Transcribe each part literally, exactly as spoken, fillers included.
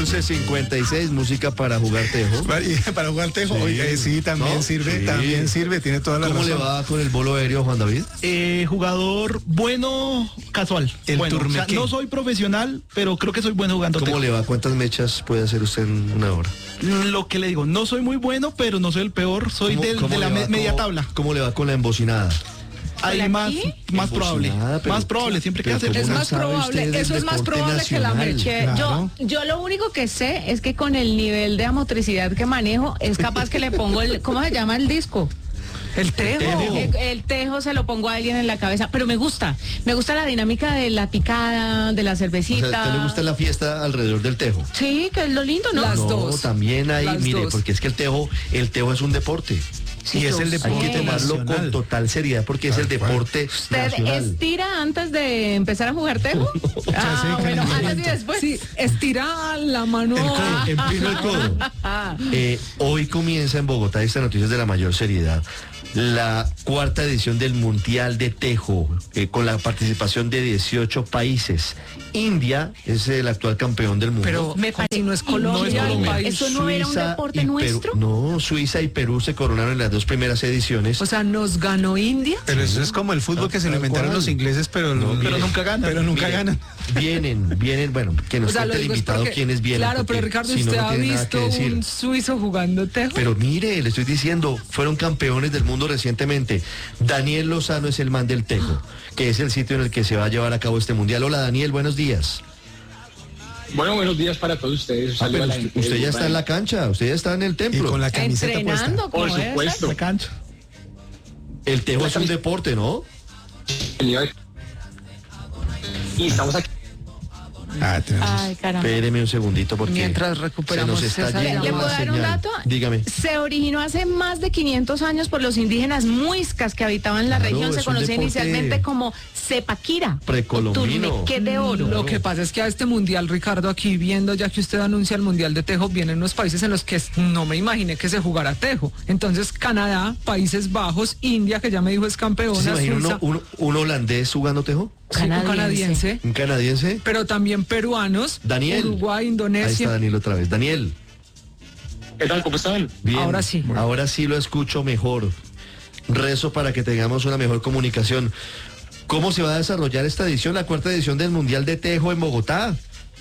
once cincuenta y seis, música para jugar tejo. Para jugar tejo, Sí. oiga, eh, sí, también ¿No? sirve, Sí. también sirve, tiene toda la ¿Cómo razón. le va con el bolo aéreo, Juan David? Eh, jugador bueno, casual. El bueno, o sea, turmequín. no soy profesional, pero creo que soy bueno jugando ¿Cómo tejo. le va? ¿Cuántas mechas puede hacer usted en una hora? Lo que le digo, no soy muy bueno, pero no soy el peor, soy ¿Cómo- del- cómo de la le me- va media con- tabla. ¿Cómo le va con la embocinada? Ahí ¿Hola, más, aquí? más probable. Embocinada, pero- Más probable, siempre que pero hace ¿cómo Es no más sabe usted probable, del eso es más deporte probable que la nacional? meche. Claro. Yo, yo lo único que sé es que con el nivel de amotricidad que manejo, es capaz que le pongo el, ¿cómo se llama el disco? El tejo. tejo. El, el tejo se lo pongo a alguien en la cabeza, pero me gusta, me gusta la dinámica de la picada, de la O cervecita. sea, ¿a usted le gusta la fiesta alrededor del tejo? Sí, que es lo lindo, ¿no? Las no, dos. también hay, Las mire, dos. porque es que el tejo, el tejo es un deporte. Sí, y es yo el sé. Hay que deporte tomarlo nacional. con total seriedad porque es el Tal cual. deporte ¿Usted nacional. estira antes de empezar a jugar tejo? Ah, sí, bueno, antes y calentamiento. después. Sí, estira la mano. El codo. Emprimo el codo. Eh, hoy comienza en Bogotá, esta noticia es de la mayor seriedad, la cuarta edición del Mundial de Tejo, eh, con la participación de dieciocho países. India es el actual campeón del mundo. Pero Me como parece- si no es y no Colombia, es el Colombia. país. Eso no era un Suiza deporte y Perú- nuestro. no, Suiza y Perú se coronaron en las dos primeras ediciones. O sea, nos ganó India. Pero eso es como el fútbol que se lo Tal inventaron cual. los ingleses, pero, No, no- pero nunca ganan. Pero nunca Mire, ganan. Vienen, vienen, bueno, que nos O sea, cuente lo el digo es invitado porque- quiénes vienen. Claro, porque pero Ricardo, si no, ¿usted no ha tiene nada que visto decir. un suizo jugando tejo? Pero mire, le estoy diciendo, fueron campeones del mundo recientemente. Daniel Lozano es el man del tejo, que es el sitio en el que se va a llevar a cabo este mundial. Hola Daniel, buenos días. Bueno, buenos días para todos ustedes. Un Ah, saludo pero a la usted, gente usted de ya está en la Uruguay. cancha, usted ya está en el Y templo. con la camiseta Entrenando, puesta. como Por es. supuesto. La cancha. El tejo La es un camisa- deporte, ¿no? Y estamos aquí. Ah, tenemos- Ay, caramba. Espéreme un segundito porque Mientras se recuperamos nos está esa yendo ¿Le la puedo dar un señal. dato? Dígame. Se originó hace más de quinientos años por los indígenas muiscas que habitaban la Claro, región. Se es un conocía deporte inicialmente como Cepaquira. precolombino. o turmeque de oro. Lo que pasa es que a este mundial, Ricardo, aquí viendo, ya que usted anuncia el mundial de tejo, vienen unos países en los que no me imaginé que se jugara tejo. Entonces, Canadá, Países Bajos, India, que ya me dijo es campeona, ¿Se imagina Suiza, uno, un, un holandés jugando tejo? sí, un Canadiense. canadiense, ¿Un canadiense? pero también peruanos, Daniel. Uruguay, Ahí está Indonesia. Daniel otra vez. Daniel. ¿Qué tal? ¿Cómo están? Bien, Ahora sí. Ahora sí lo escucho mejor. Rezo para que tengamos una mejor comunicación. ¿Cómo se va a desarrollar esta edición, la cuarta edición del Mundial de Tejo en Bogotá?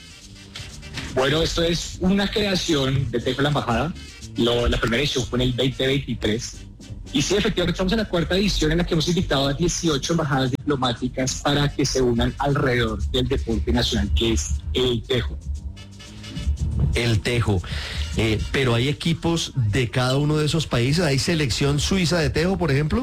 Bueno, esto es una creación de Tejo en la Embajada. Lo- la primera edición fue en el veinte veintitrés. Y sí, efectivamente, estamos en la cuarta edición en la que hemos invitado a dieciocho embajadas diplomáticas para que se unan alrededor del deporte nacional, que es el tejo. El Tejo. Eh, pero hay equipos de cada uno de esos países. ¿Hay selección suiza de Tejo, por ejemplo?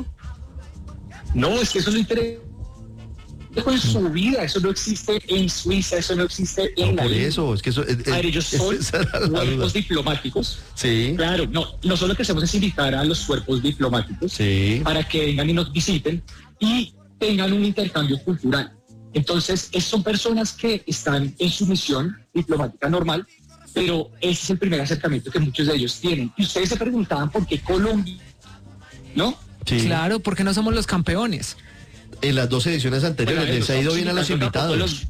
No, es que eso no interesa. Tejo en su vida, eso no existe en Suiza, eso no existe en No, la por India. eso, es que eso... es- A ver, ellos es- son esa era la duda. cuerpos diplomáticos. Sí, Claro, no, nosotros lo que hacemos es invitar a los cuerpos diplomáticos sí. para que vengan y nos visiten y tengan un intercambio cultural. Entonces, es- son personas que están en su misión diplomática normal, pero ese es el primer acercamiento que muchos de ellos tienen. Y ustedes se preguntaban por qué Colombia, ¿no? Sí. Claro, porque no somos los campeones. En las dos ediciones anteriores Bueno, les ha ido estamos bien a los invitando a invitados. todos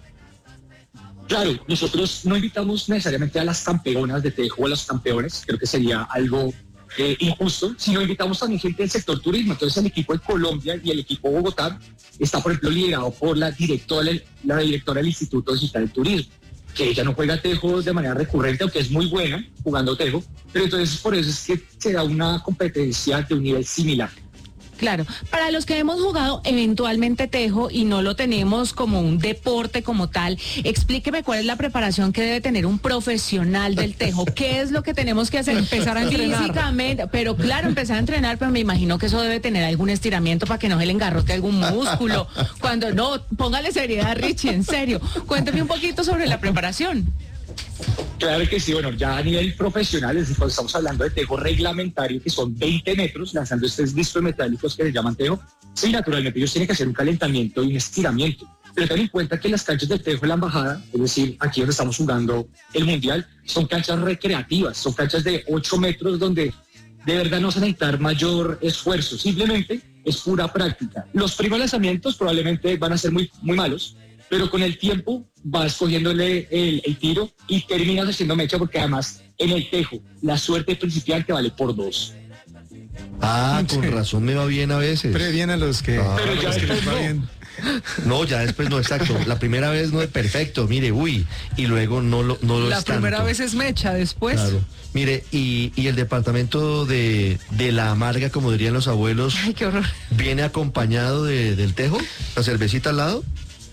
los- Claro, nosotros no invitamos necesariamente a las campeonas de tejo o a los campeones, creo que sería algo eh, injusto, sino invitamos también gente del sector turismo. Entonces el equipo de Colombia y el equipo de Bogotá está, por ejemplo, liderado por la directora, la directora del Instituto Digital del Turismo, que ella no juega tejo de manera recurrente, aunque es muy buena jugando tejo, pero entonces por eso es que se da una competencia de un nivel similar. Claro, para los que hemos jugado eventualmente tejo y no lo tenemos como un deporte como tal, explíqueme cuál es la preparación que debe tener un profesional del tejo. ¿Qué es lo que tenemos que hacer? Empezar a entrenar. Físicamente, pero claro, empezar a entrenar, pero me imagino que eso debe tener algún estiramiento para que no se le engarrote algún músculo. Cuando no, póngale seriedad, Richie, en serio. Cuénteme un poquito sobre la preparación. Claro que sí, bueno, ya a nivel profesional, es decir, cuando estamos hablando de tejo reglamentario, que son veinte metros, lanzando estos discos metálicos que se llaman tejo, sí, naturalmente ellos tienen que hacer un calentamiento y un estiramiento. Pero ten en cuenta que las canchas del tejo en la embajada, es decir, aquí donde estamos jugando el mundial, son canchas recreativas, son canchas de ocho metros donde de verdad no se va a necesitar mayor esfuerzo, simplemente es pura práctica. Los primeros lanzamientos probablemente van a ser muy, muy malos, pero con el tiempo vas cogiéndole el, el tiro y terminas haciendo mecha porque además en el tejo la suerte de principiante vale por dos. Ah, con razón me va bien a veces. Previene a los que, Ah, Pero ya los que les después va no. bien. No, ya después no, exacto. La primera vez no es perfecto, mire, uy, y luego no lo, no lo La es primera tanto. vez es mecha, después. Claro. Mire, y, y el departamento de, de la amarga, como dirían los abuelos, Ay, qué horror. ¿viene acompañado de, del tejo? ¿La cervecita al lado?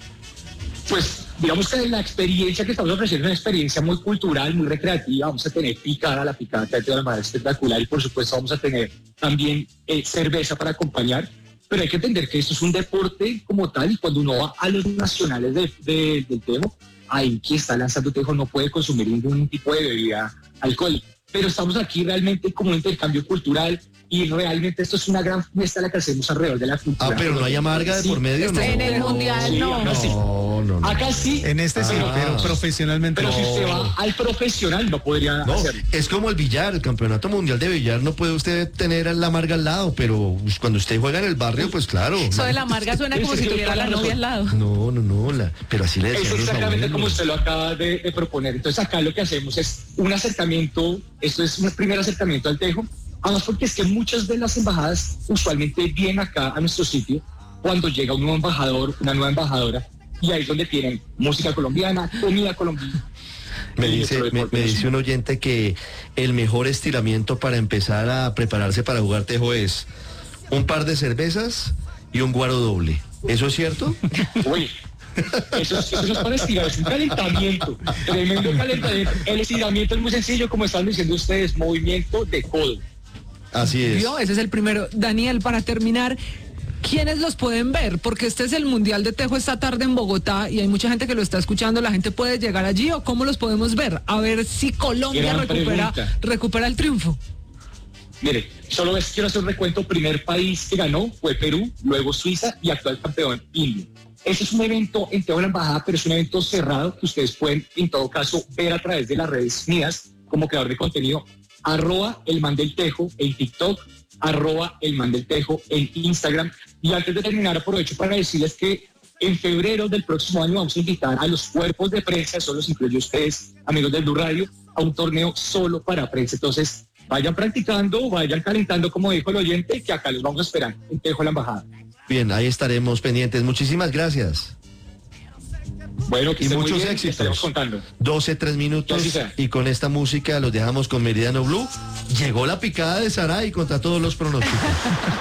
Pues digamos que la experiencia que estamos ofreciendo es una experiencia muy cultural, muy recreativa. Vamos a tener picada, la picada que de una manera espectacular y por supuesto vamos a tener también eh, cerveza para acompañar. Pero hay que entender que esto es un deporte como tal y cuando uno va a los nacionales de, de- del tejo, ahí quien está lanzando tejo no puede consumir ningún tipo de bebida alcohólica. Pero estamos aquí realmente como un intercambio cultural y realmente esto es una gran fiesta la que hacemos alrededor de la cultura. Ah, pero no hay amarga de Sí, por medio, ¿no? En el mundial Sí, no. acá sí. No, no, no. Acá sí, En este sí, Ah. pero profesionalmente pero no. si usted va al profesional no podría No, hacerlo. es como el billar, el campeonato mundial de billar, no puede usted tener la amarga al lado, pero pues, cuando usted juega en el barrio, pues claro. Eso de la amarga suena como si tuviera la novia al lado. No, no, no, la, pero así le Es decían los exactamente como abuelos. usted lo acaba de, de proponer. Entonces acá lo que hacemos es un acercamiento, esto es un primer acercamiento al tejo, además porque es que muchas de las embajadas usualmente vienen acá a nuestro sitio cuando llega un nuevo embajador, una nueva embajadora, y ahí es donde tienen música colombiana, comida colombiana. Me y dice, nuestro me, deporte me dice nacional. un oyente que el mejor estiramiento para empezar a prepararse para jugar tejo es un par de cervezas y un guaro doble. ¿Eso es cierto? Uy, eso, es- eso no es para estirar, es un calentamiento, tremendo calentamiento. El estiramiento es muy sencillo, como están diciendo ustedes, movimiento de codo. Así es. ¿Vio? Ese es el primero. Daniel, para terminar, ¿quiénes los pueden ver? Porque este es el Mundial de Tejo esta tarde en Bogotá y hay mucha gente que lo está escuchando. ¿La gente puede llegar allí o cómo los podemos ver? A ver si Colombia Gran recupera, pregunta. recupera el triunfo. Mire, solo es, quiero hacer un recuento. Primer país que ganó fue Perú, luego Suiza y actual campeón India. Ese es un evento en toda la embajada, pero es un evento cerrado que ustedes pueden, en todo caso, ver a través de las redes mías como creador de contenido. Arroba el man del tejo en TikTok, arroba el man del tejo en Instagram. Y antes de terminar, aprovecho para decirles que en febrero del próximo año vamos a invitar a los cuerpos de prensa, eso los incluyo ustedes, amigos del Blue Radio, a un torneo solo para prensa. Entonces, vayan practicando, vayan calentando, como dijo el oyente, que acá los vamos a esperar en Tejo la Embajada. Bien, ahí estaremos pendientes. Muchísimas gracias. Bueno, que Y estén muy muchos bien, éxitos. estaremos contando. doce, tres minutos Que así sea. y con esta música los dejamos con Meridiano Blue. Llegó la picada de Saray contra todos los pronósticos.